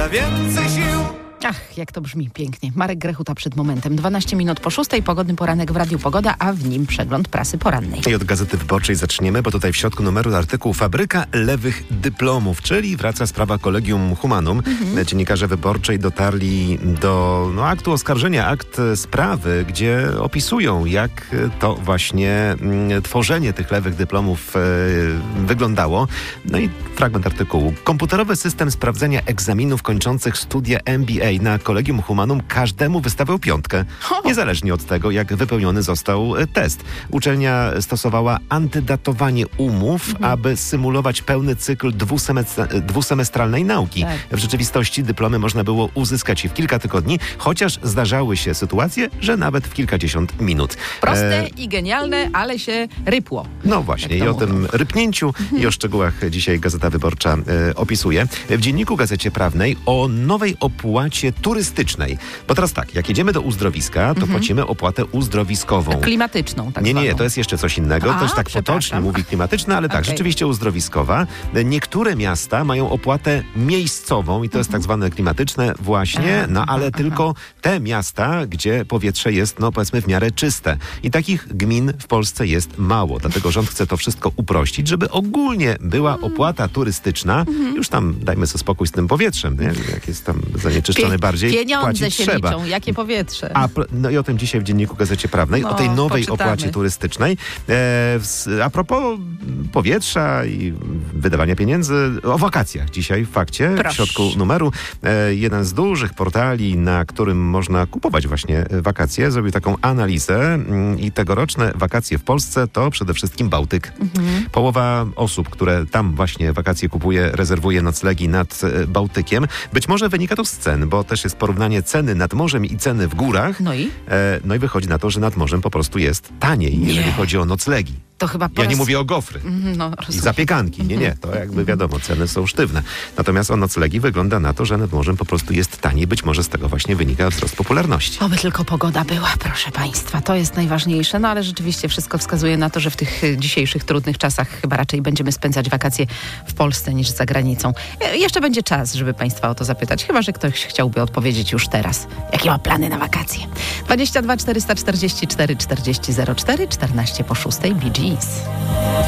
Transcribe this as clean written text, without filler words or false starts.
na więcej sił. Ach, jak to brzmi pięknie. Marek Grechuta przed momentem. 12 minut po 6, pogodny poranek w Radiu Pogoda, a w nim przegląd prasy porannej. I od Gazety Wyborczej zaczniemy, bo tutaj w środku numeru artykuł Fabryka lewych dyplomów, czyli wraca sprawa Collegium Humanum. Dziennikarze Wyborczej dotarli do aktu oskarżenia, akt sprawy, gdzie opisują, jak to właśnie tworzenie tych lewych dyplomów wyglądało. No i fragment artykułu. Komputerowy system sprawdzenia egzaminów kończących studia MBA na Collegium Humanum każdemu wystawiał 5, niezależnie od tego, jak wypełniony został test. Uczelnia stosowała antydatowanie umów, aby symulować pełny cykl dwusemestralnej nauki. Tak. W rzeczywistości dyplomy można było uzyskać w kilka tygodni, chociaż zdarzały się sytuacje, że nawet w kilkadziesiąt minut. Proste i genialne, ale się rypło. No właśnie, i o tym rypnięciu i o szczegółach dzisiaj Gazeta Wyborcza opisuje. W Dzienniku Gazecie Prawnej o nowej opłacie turystycznej. Bo teraz tak, jak jedziemy do uzdrowiska, to płacimy opłatę uzdrowiskową. Klimatyczną, tak zwaną. Nie, to jest jeszcze coś innego. To jest tak potocznie mówi klimatyczna, ale tak, rzeczywiście uzdrowiskowa. Niektóre miasta mają opłatę miejscową i to jest tak zwane klimatyczne właśnie, ale tylko te miasta, gdzie powietrze jest, powiedzmy, w miarę czyste. I takich gmin w Polsce jest mało. Dlatego rząd chce to wszystko uprościć, żeby ogólnie była opłata turystyczna. Już tam dajmy sobie spokój z tym powietrzem, nie? Jak jest tam zanieczyszczony bardziej, pieniądze płacić się trzeba. liczą, jakie powietrze. I o tym dzisiaj w Dzienniku Gazecie Prawnej, o tej nowej opłacie turystycznej. A propos powietrza i wydawania pieniędzy, o wakacjach dzisiaj w Fakcie, w środku numeru. Jeden z dużych portali, na którym można kupować właśnie wakacje, zrobił taką analizę i tegoroczne wakacje w Polsce to przede wszystkim Bałtyk. Połowa osób, które tam właśnie wakacje kupuje, rezerwuje noclegi nad Bałtykiem. Być może wynika to z cen, bo też jest porównanie ceny nad morzem i ceny w górach. No i wychodzi na to, że nad morzem po prostu jest taniej, jeżeli chodzi o noclegi. To chyba Ja nie mówię o gofry i zapiekanki. Nie. To jakby wiadomo, ceny są sztywne. Natomiast o noclegi wygląda na to, że nad morzem po prostu jest taniej. Być może z tego właśnie wynika wzrost popularności. Oby tylko pogoda była, proszę Państwa. To jest najważniejsze. Ale rzeczywiście wszystko wskazuje na to, że w tych dzisiejszych trudnych czasach chyba raczej będziemy spędzać wakacje w Polsce niż za granicą. Jeszcze będzie czas, żeby Państwa o to zapytać. Chyba że ktoś chciałby odpowiedzieć już teraz. Jakie ma plany na wakacje? 22 444 40 04, 14 po 6, Bee Gees.